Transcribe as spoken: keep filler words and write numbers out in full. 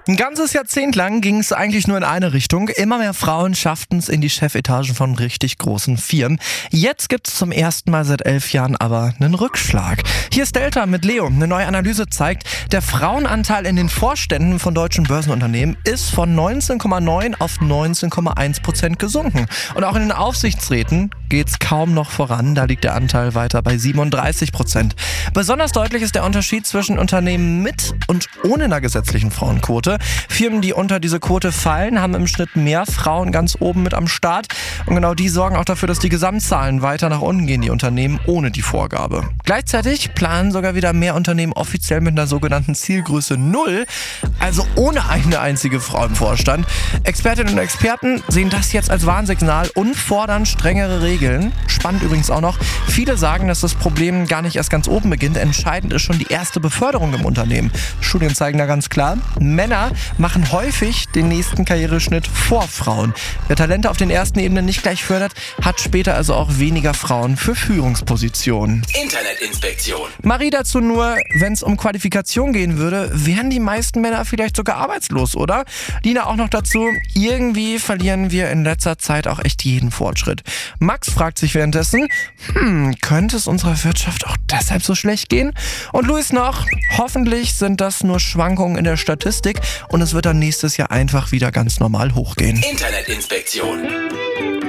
Ein ganzes Jahrzehnt lang ging es eigentlich nur in eine Richtung. Immer mehr Frauen schafften es in die Chefetagen von richtig großen Firmen. Jetzt gibt es zum ersten Mal seit elf Jahren aber einen Rückschlag. Hier ist Delta mit Leo. Eine neue Analyse zeigt, der Frauenanteil in den Vorständen von deutschen Börsenunternehmen ist von neunzehn Komma neun auf neunzehn Komma eins Prozent gesunken. Und auch in den Aufsichtsräten geht es kaum noch voran. Da liegt der Anteil weiter bei siebenunddreißig Prozent. Besonders deutlich ist der Unterschied zwischen Unternehmen mit und ohne einer gesetzlichen Frauenquote. Firmen, die unter diese Quote fallen, haben im Schnitt mehr Frauen ganz oben mit am Start. Und genau die sorgen auch dafür, dass die Gesamtzahlen weiter nach unten gehen, die Unternehmen ohne die Vorgabe. Gleichzeitig planen sogar wieder mehr Unternehmen offiziell mit einer sogenannten Zielgröße null, also ohne eine einzige Frau im Vorstand. Expertinnen und Experten sehen das jetzt als Warnsignal und fordern strengere Regeln. Spannend übrigens auch noch, viele sagen, dass das Problem gar nicht erst ganz oben beginnt. Entscheidend ist schon die erste Beförderung im Unternehmen. Studien zeigen da ganz klar, Männer machen häufig den nächsten Karriereschnitt vor Frauen. Wer Talente auf den ersten Ebenen nicht gleich fördert, hat später also auch weniger Frauen für Führungspositionen. Internetinspektion. Marie dazu nur, wenn es um Qualifikation gehen würde, wären die meisten Männer vielleicht sogar arbeitslos, oder? Lina auch noch dazu, irgendwie verlieren wir in letzter Zeit auch echt jeden Fortschritt. Max fragt sich währenddessen, hm, könnte es unserer Wirtschaft auch deshalb so schlecht gehen? Und Luis noch, hoffentlich sind das nur Schwankungen in der Statistik und es wird dann nächstes Jahr einfach wieder ganz normal hochgehen. Internetinspektion.